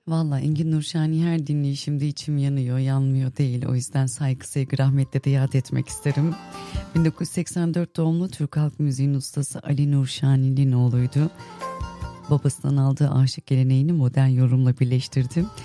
Valla Engin Nurşani her dinleyişimde içim yanıyor, yanmıyor değil. O yüzden saygı, sevgi, rahmetle de yad etmek isterim. 1984 doğumlu Türk halk müziğinin ustası Ali Nurşani'nin oğluydu. Babasından aldığı aşık geleneğini modern yorumla birleştirdi.